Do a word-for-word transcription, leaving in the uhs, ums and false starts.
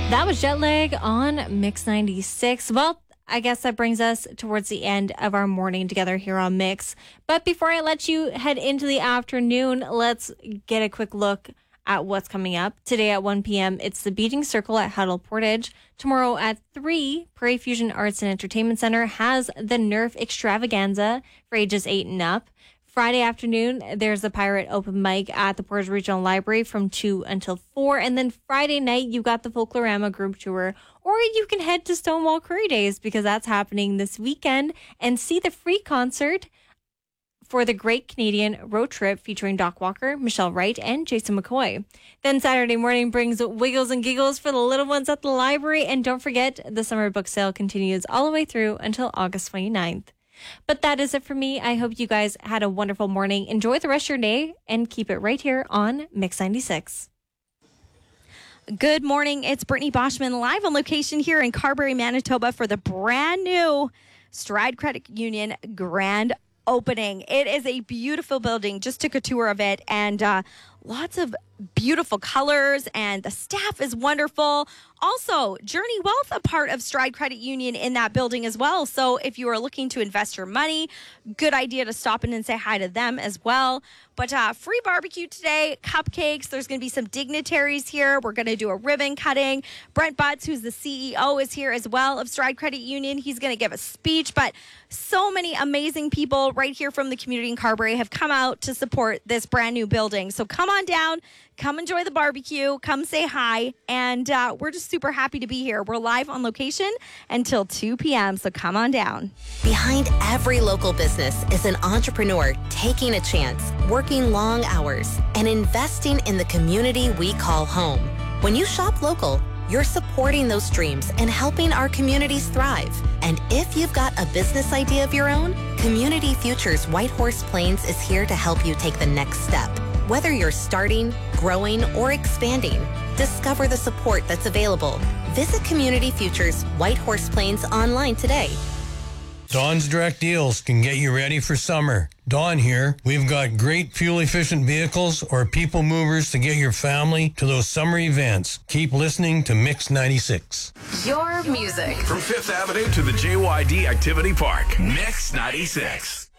That was Jet Lag on Mix ninety-six. Well, I guess that brings us towards the end of our morning together here on Mix. But before I let you head into the afternoon, let's get a quick look at what's coming up. Today at one p.m., it's the Beating Circle at Huddle Portage. Tomorrow at three, Prairie Fusion Arts and Entertainment Center has the Nerf Extravaganza for ages eight and up. Friday afternoon, there's the Pirate Open Mic at the Portage Regional Library from two until four. And then Friday night, you've got the Folklorama Group Tour. Or you can head to Stonewall Curry Days because that's happening this weekend and see the free concert for the Great Canadian Road Trip featuring Doc Walker, Michelle Wright, and Jason McCoy. Then Saturday morning brings Wiggles and Giggles for the little ones at the library. And don't forget, the summer book sale continues all the way through until August twenty-ninth. But that is it for me. I hope you guys had a wonderful morning. Enjoy the rest of your day and keep it right here on Mix ninety-six. Good morning. It's Brittany Boschman live on location here in Carberry, Manitoba for the brand new Stride Credit Union grand opening. It is a beautiful building. Just took a tour of it and uh, lots of beautiful colors, and the staff is wonderful. Also, Journey Wealth, a part of Stride Credit Union in that building as well. So if you are looking to invest your money, good idea to stop in and say hi to them as well. But uh, free barbecue today, cupcakes. There's going to be some dignitaries here. We're going to do a ribbon cutting. Brent Butts, who's the C E O, is here as well of Stride Credit Union. He's going to give a speech. But so many amazing people right here from the community in Carberry have come out to support this brand new building. So come on down. Come enjoy the barbecue. Come say hi. And uh, we're just super happy to be here. We're live on location until two p.m., so come on down. Behind every local business is an entrepreneur taking a chance, working long hours, and investing in the community we call home. When you shop local, you're supporting those dreams and helping our communities thrive. And if you've got a business idea of your own, Community Futures Whitehorse Plains is here to help you take the next step. Whether you're starting, growing, or expanding, discover the support that's available. Visit Community Futures Whitehorse Plains online today. Dawn's Direct Deals can get you ready for summer. Dawn here. We've got great fuel-efficient vehicles or people movers to get your family to those summer events. Keep listening to Mix ninety-six. Your music. From Fifth Avenue to the J Y D Activity Park. Mix ninety-six.